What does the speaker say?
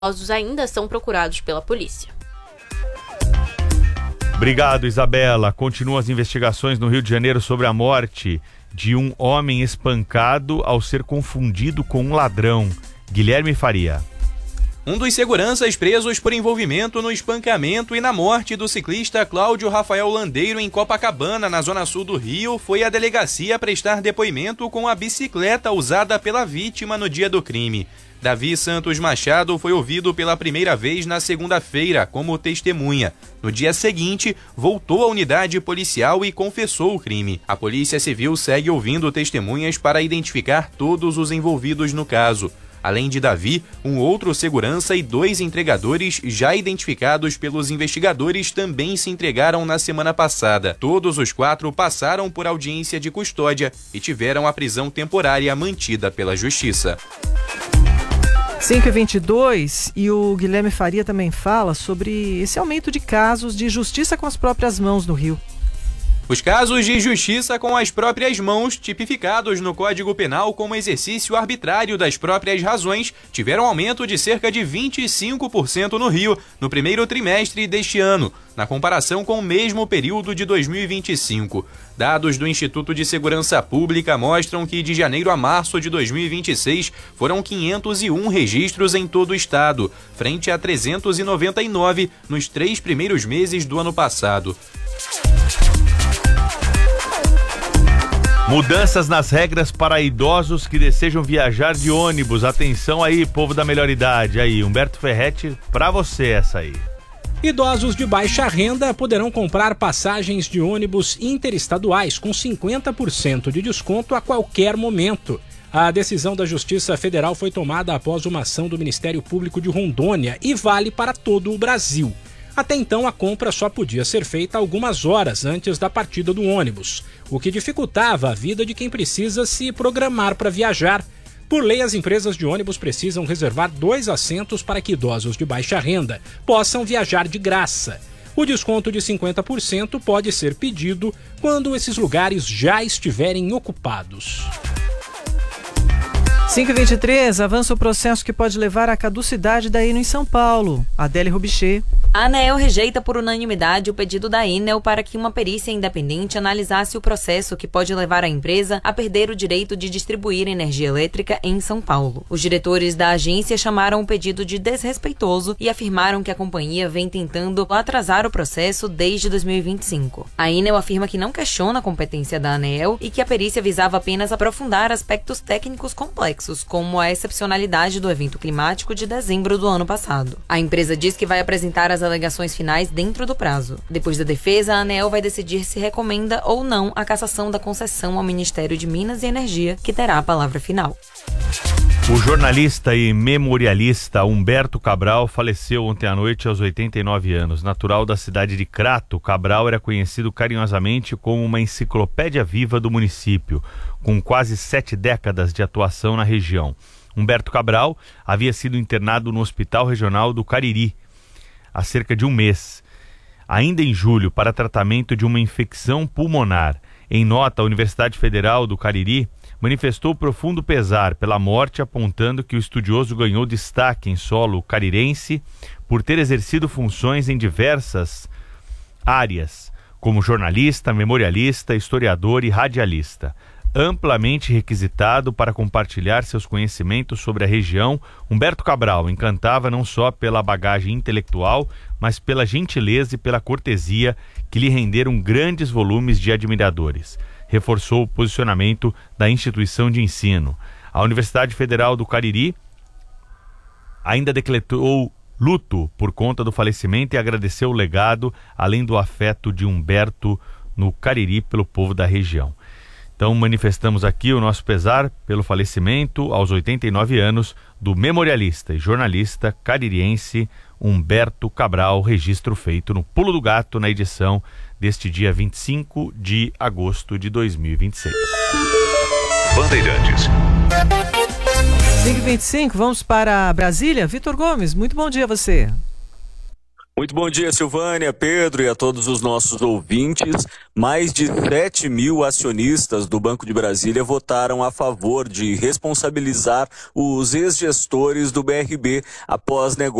Os ainda são procurados pela polícia. Obrigado, Isabela. Continuam as investigações no Rio de Janeiro sobre a morte de um homem espancado ao ser confundido com um ladrão. Guilherme Faria. Um dos seguranças presos por envolvimento no espancamento e na morte do ciclista Cláudio Rafael Landeiro em Copacabana, na zona sul do Rio, foi à delegacia prestar depoimento com a bicicleta usada pela vítima no dia do crime. Davi Santos Machado foi ouvido pela primeira vez na segunda-feira como testemunha. No dia seguinte, voltou à unidade policial e confessou o crime. A Polícia Civil segue ouvindo testemunhas para identificar todos os envolvidos no caso. Além de Davi, um outro segurança e 2 entregadores já identificados pelos investigadores também se entregaram na semana passada. Todos os 4 passaram por audiência de custódia e tiveram a prisão temporária mantida pela Justiça. 5h22, e o Guilherme Faria também fala sobre esse aumento de casos de justiça com as próprias mãos no Rio. Os casos de justiça com as próprias mãos, tipificados no Código Penal como exercício arbitrário das próprias razões, tiveram aumento de cerca de 25% no Rio no primeiro trimestre deste ano, na comparação com o mesmo período de 2025. Dados do Instituto de Segurança Pública mostram que de janeiro a março de 2026 foram 501 registros em todo o estado, frente a 399 nos 3 primeiros meses do ano passado. Mudanças nas regras para idosos que desejam viajar de ônibus. Atenção aí, povo da melhor idade. Aí, Humberto Ferretti, pra você essa aí. Idosos de baixa renda poderão comprar passagens de ônibus interestaduais com 50% de desconto a qualquer momento. A decisão da Justiça Federal foi tomada após uma ação do Ministério Público de Rondônia e vale para todo o Brasil. Até então, a compra só podia ser feita algumas horas antes da partida do ônibus, o que dificultava a vida de quem precisa se programar para viajar. Por lei, as empresas de ônibus precisam reservar 2 assentos para que idosos de baixa renda possam viajar de graça. O desconto de 50% pode ser pedido quando esses lugares já estiverem ocupados. 5h23, avança o processo que pode levar à caducidade da Enel em São Paulo. Adélia Rubichê. A ANEEL rejeita por unanimidade o pedido da Enel para que uma perícia independente analisasse o processo que pode levar a empresa a perder o direito de distribuir energia elétrica em São Paulo. Os diretores da agência chamaram o pedido de desrespeitoso e afirmaram que a companhia vem tentando atrasar o processo desde 2025. A Enel afirma que não questiona a competência da ANEEL e que a perícia visava apenas aprofundar aspectos técnicos complexos, como a excepcionalidade do evento climático de dezembro do ano passado. A empresa diz que vai apresentar as alegações finais dentro do prazo. Depois da defesa, a ANEEL vai decidir se recomenda ou não a cassação da concessão ao Ministério de Minas e Energia, que terá a palavra final. O jornalista e memorialista Humberto Cabral faleceu ontem à noite aos 89 anos. Natural da cidade de Crato, Cabral era conhecido carinhosamente como uma enciclopédia viva do município, com quase 7 décadas de atuação na região. Humberto Cabral havia sido internado no Hospital Regional do Cariri há cerca de um mês, ainda em julho, para tratamento de uma infecção pulmonar. Em nota, a Universidade Federal do Cariri manifestou profundo pesar pela morte, apontando que o estudioso ganhou destaque em solo carirense por ter exercido funções em diversas áreas, como jornalista, memorialista, historiador e radialista. Amplamente requisitado para compartilhar seus conhecimentos sobre a região, Humberto Cabral encantava não só pela bagagem intelectual, mas pela gentileza e pela cortesia que lhe renderam grandes volumes de admiradores. Reforçou o posicionamento da instituição de ensino. A Universidade Federal do Cariri ainda decretou luto por conta do falecimento e agradeceu o legado, além do afeto de Humberto no Cariri pelo povo da região. Então manifestamos aqui o nosso pesar pelo falecimento aos 89 anos do memorialista e jornalista caririense Humberto Cabral, registro feito no Pulo do Gato na edição deste dia 25 de agosto de 2026. Bandeirantes. 5h25, vamos para Brasília. Vitor Gomes, muito bom dia a você. Muito bom dia, Silvânia, Pedro e a todos os nossos ouvintes. Mais de 7 mil acionistas do Banco de Brasília votaram a favor de responsabilizar os ex-gestores do BRB após negócios